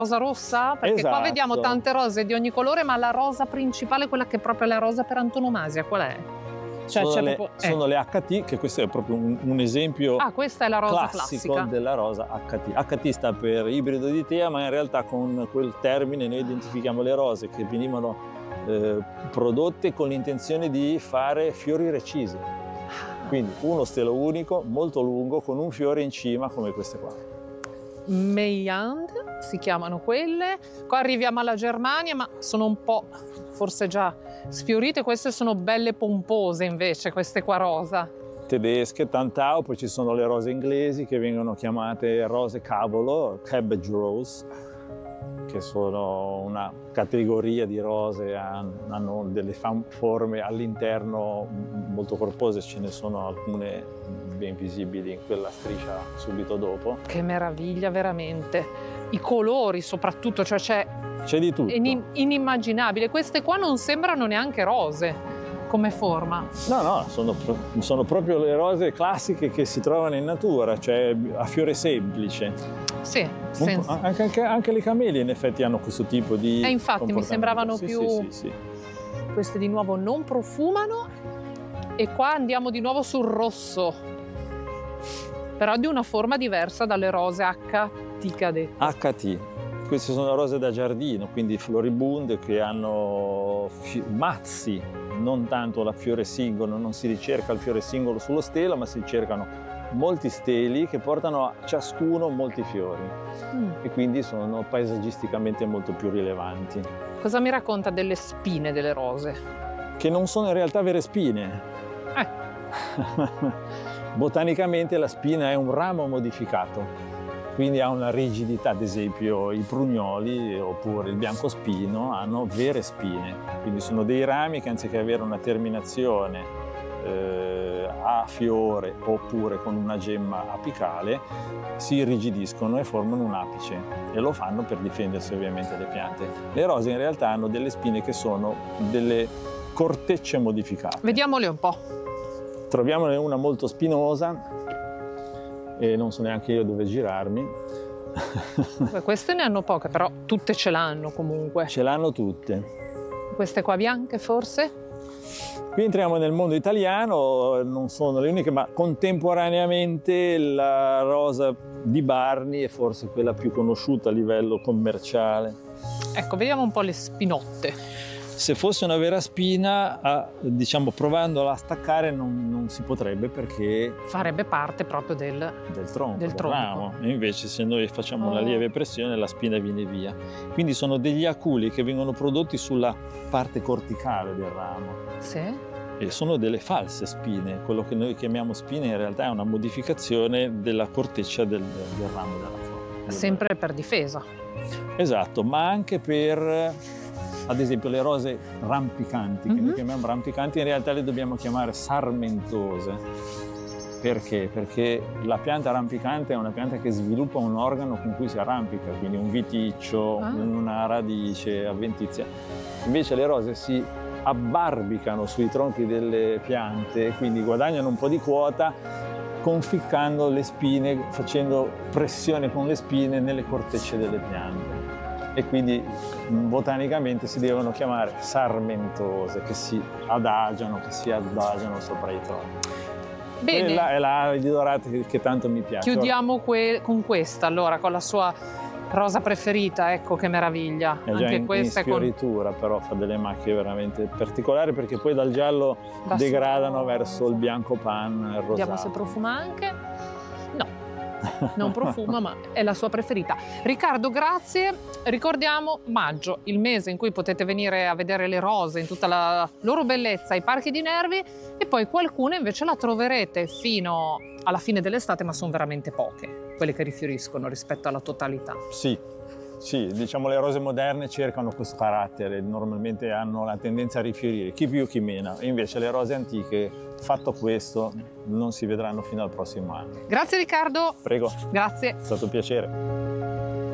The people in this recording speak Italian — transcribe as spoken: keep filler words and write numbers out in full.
rosa rossa? Perché Esatto. qua vediamo tante rose di ogni colore, ma la rosa principale, quella che è proprio la rosa per antonomasia, qual è? Cioè, sono, c'è le, proprio, sono eh. le H T, che questo è proprio un, un esempio Ah, questa è la rosa classico classica. della rosa H T. H T sta per ibrido di tea, ma in realtà con quel termine noi identifichiamo le rose che venivano eh, prodotte con l'intenzione di fare fiori recisi. Quindi uno stelo unico, molto lungo, con un fiore in cima come queste qua. Meyand si chiamano quelle. Qua arriviamo alla Germania, ma sono un po' forse già sfiorite. Queste sono belle pompose invece, queste qua rosa. Tedesche, Tantau, poi ci sono le rose inglesi che vengono chiamate rose cavolo, cabbage rose, che sono una categoria di rose, hanno delle forme all'interno molto corpose, ce ne sono alcune ben visibili in quella striscia subito dopo. Che meraviglia veramente, i colori soprattutto, cioè c'è c'è di tutto. In, inimmaginabile, queste qua non sembrano neanche rose come forma. No, no, sono, sono proprio le rose classiche che si trovano in natura, cioè a fiore semplice. Sì, Un, anche, anche, anche le camelie in effetti hanno questo tipo di E eh, infatti mi sembravano sì, più... Sì, sì, sì. Queste di nuovo non profumano e qua andiamo di nuovo sul rosso, però di una forma diversa dalle rose H T che ha detto. H T. Queste sono rose da giardino, quindi floribunde che hanno mazzi, non tanto la fiore singolo, non si ricerca il fiore singolo sullo stelo, ma si cercano molti steli che portano a ciascuno molti fiori mm. e quindi sono paesaggisticamente molto più rilevanti. Cosa mi racconta delle spine delle rose? Che non sono in realtà vere spine. Eh. Botanicamente la spina è un ramo modificato. Quindi ha una rigidità, ad esempio i prugnoli oppure il biancospino hanno vere spine, quindi sono dei rami che anziché avere una terminazione eh, a fiore oppure con una gemma apicale si irrigidiscono e formano un apice e lo fanno per difendersi ovviamente le piante. Le rose in realtà hanno delle spine che sono delle cortecce modificate. Vediamole un po'. Troviamone una molto spinosa e non so neanche io dove girarmi. Beh, queste ne hanno poche, però tutte ce l'hanno comunque. Ce l'hanno tutte. Queste qua bianche forse? Qui entriamo nel mondo italiano, non sono le uniche, ma contemporaneamente la rosa di Barni è forse quella più conosciuta a livello commerciale. Ecco, vediamo un po' le spinotte. Se fosse una vera spina, a, diciamo provándola a staccare non, non si potrebbe perché farebbe parte proprio del, del tronco, del del tronco. ramo. E invece se noi facciamo oh. una lieve pressione la spina viene via. Quindi sono degli aculi che vengono prodotti sulla parte corticale del ramo. Sì. E sono delle false spine. Quello che noi chiamiamo spine in realtà è una modificazione della corteccia del, del ramo della flora. Sempre per difesa. Esatto, ma anche per... Ad esempio le rose rampicanti, che mm-hmm. noi chiamiamo rampicanti, in realtà le dobbiamo chiamare sarmentose. Perché? Perché la pianta rampicante è una pianta che sviluppa un organo con cui si arrampica, quindi un viticcio, ah. una radice avventizia. Invece le rose si abbarbicano sui tronchi delle piante, quindi guadagnano un po' di quota conficcando le spine, facendo pressione con le spine nelle cortecce delle piante. E quindi botanicamente si devono chiamare sarmentose, che si adagiano, che si adagiano sopra i tronchi. Bene. Quella è la dorata che, che tanto mi piace. Chiudiamo que con questa, allora, con la sua rosa preferita, ecco che meraviglia. È già Anche in, questa in sfioritura, con... però fa delle macchie veramente particolari perché poi dal giallo Va degradano su... verso il bianco pan, il rosato. Vediamo se profuma anche. No. Non profuma, ma è la sua preferita. Riccardo, grazie. Ricordiamo maggio, il mese in cui potete venire a vedere le rose in tutta la loro bellezza ai Parchi di Nervi, e poi qualcuna invece la troverete fino alla fine dell'estate, ma sono veramente poche quelle che rifioriscono rispetto alla totalità. Sì, sì, diciamo le rose moderne cercano questo carattere, normalmente hanno la tendenza a rifiorire, chi più chi meno, e invece le rose antiche, fatto questo, non si vedranno fino al prossimo anno. Grazie Riccardo. Prego. Grazie. È stato un piacere.